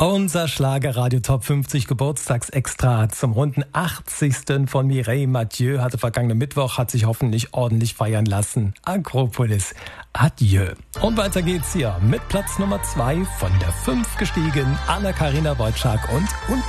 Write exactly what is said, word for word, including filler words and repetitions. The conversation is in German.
Unser Schlagerradio Top fünfzig Geburtstagsextra zum runden achtzigsten von Mireille Mathieu hatte vergangenen Mittwoch, hat sich hoffentlich ordentlich feiern lassen. Akropolis, adieu. Und weiter geht's hier mit Platz Nummer zwei von der fünf gestiegen, Anna-Karina Wojcik und Unzählige.